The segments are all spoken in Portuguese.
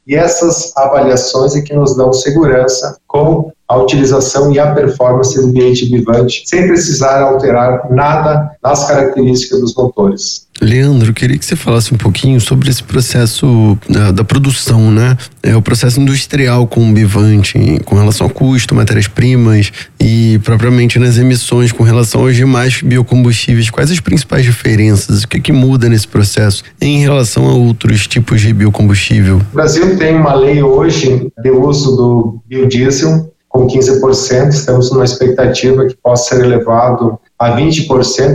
e essas avaliações é que nos dão segurança com a utilização e a performance do B8 Vivante, sem precisar alterar nada nas características dos motores. Leandro, queria que você falasse um pouquinho sobre esse processo da produção, né? O processo industrial com o Bivante, com relação ao custo, matérias-primas e propriamente nas emissões com relação aos demais biocombustíveis. Quais as principais diferenças? O que muda nesse processo em relação a outros tipos de biocombustível? O Brasil tem uma lei hoje de uso do biodiesel com 15%, estamos numa expectativa que possa ser elevado a 20%,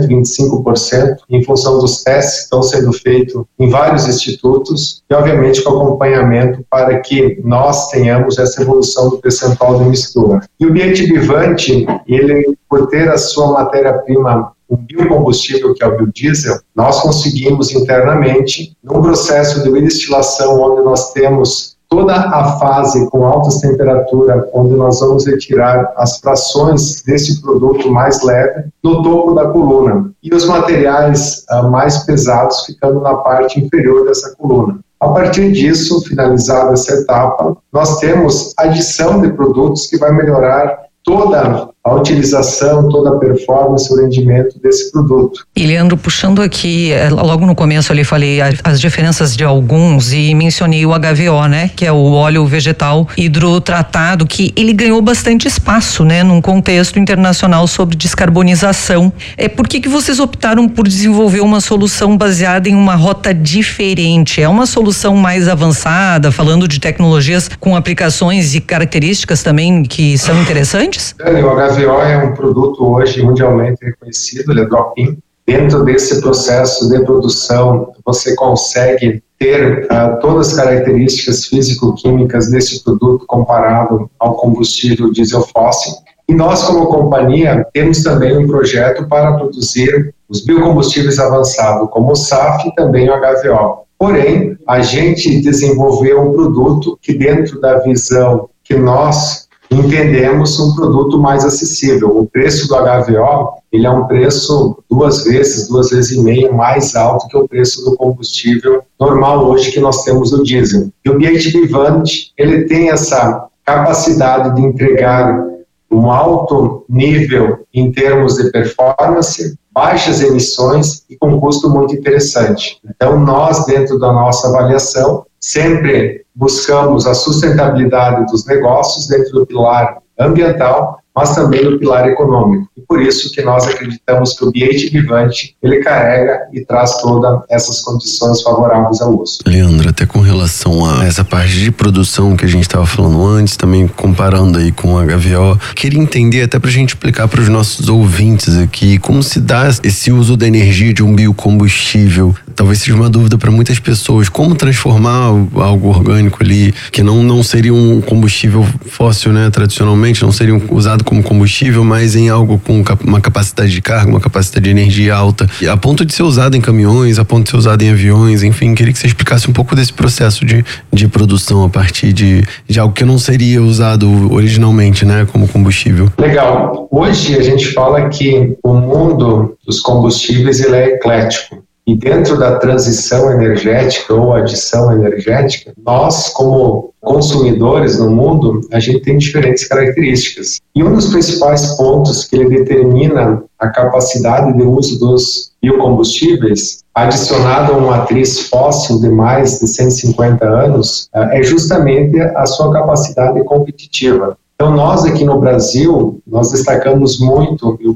25%, em função dos testes que estão sendo feitos em vários institutos e, obviamente, com acompanhamento para que nós tenhamos essa evolução do percentual de mistura. E o B8 Vivante, ele, por ter a sua matéria-prima, o biocombustível, que é o biodiesel, nós conseguimos internamente, num processo de destilação onde nós temos toda a fase com altas temperaturas, onde nós vamos retirar as frações desse produto mais leve no topo da coluna e os materiais mais pesados ficando na parte inferior dessa coluna. A partir disso, finalizada essa etapa, nós temos adição de produtos que vai melhorar toda a utilização, toda a performance, o rendimento desse produto. E Leandro, puxando aqui, logo no começo ali falei as diferenças de alguns e mencionei o HVO, né? Que é o óleo vegetal hidrotratado, que ele ganhou bastante espaço, né? Num contexto internacional sobre descarbonização. Por que vocês optaram por desenvolver uma solução baseada em uma rota diferente? É uma solução mais avançada, falando de tecnologias com aplicações e características também que são interessantes? O HVO é um produto hoje mundialmente reconhecido, ele é drop-in. Dentro desse processo de produção, você consegue ter todas as características físico-químicas desse produto comparado ao combustível diesel fóssil. E nós, como companhia, temos também um projeto para produzir os biocombustíveis avançados, como o SAF e também o HVO. Porém, a gente desenvolveu um produto que, dentro da visão que nós entendemos, um produto mais acessível. O preço do HVO, ele é um preço duas vezes e meia mais alto que o preço do combustível normal hoje que nós temos no diesel. E o B8 Vivante, ele tem essa capacidade de entregar um alto nível em termos de performance, baixas emissões e com custo muito interessante. Então, nós, dentro da nossa avaliação, sempre buscamos a sustentabilidade dos negócios dentro do pilar ambiental, mas também no pilar econômico. E por isso que nós acreditamos que o B8 Vivante, ele carrega e traz todas essas condições favoráveis ao uso. Leandro, até com relação a essa parte de produção que a gente estava falando antes, também comparando aí com o HVO, queria entender, até para a gente explicar para os nossos ouvintes aqui, como se dá esse uso da energia de um biocombustível. Talvez seja uma dúvida para muitas pessoas, como transformar algo orgânico ali, que não seria um combustível fóssil, né, tradicionalmente, não seria usado como combustível, mas em algo com uma capacidade de carga, uma capacidade de energia alta, a ponto de ser usado em caminhões, a ponto de ser usado em aviões, enfim, queria que você explicasse um pouco desse processo de produção a partir de algo que não seria usado originalmente, né, como combustível. Legal. Hoje a gente fala que o mundo dos combustíveis, ele é eclético. E dentro da transição energética ou adição energética, nós, como consumidores no mundo, a gente tem diferentes características. E um dos principais pontos que ele determina a capacidade de uso dos biocombustíveis, adicionado a uma matriz fóssil de mais de 150 anos, é justamente a sua capacidade competitiva. Então, nós aqui no Brasil, nós destacamos muito, e o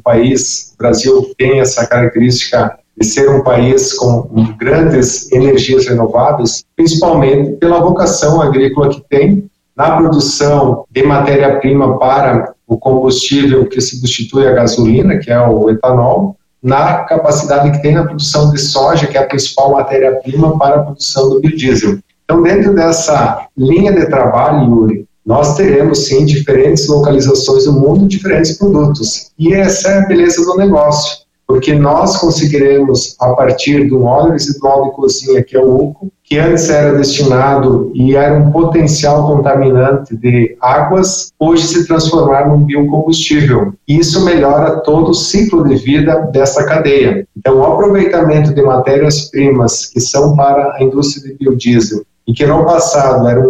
Brasil tem essa característica de ser um país com grandes energias renováveis, principalmente pela vocação agrícola que tem na produção de matéria-prima para o combustível que substitui a gasolina, que é o etanol, na capacidade que tem na produção de soja, que é a principal matéria-prima para a produção do biodiesel. Então, dentro dessa linha de trabalho, Yuri, nós teremos, sim, diferentes localizações do mundo, diferentes produtos. E essa é a beleza do negócio, porque nós conseguiremos, a partir do óleo residual de cozinha, que é o UCO, que antes era destinado e era um potencial contaminante de águas, hoje se transformar num biocombustível. E isso melhora todo o ciclo de vida dessa cadeia. Então, o aproveitamento de matérias-primas que são para a indústria de biodiesel e que no passado eram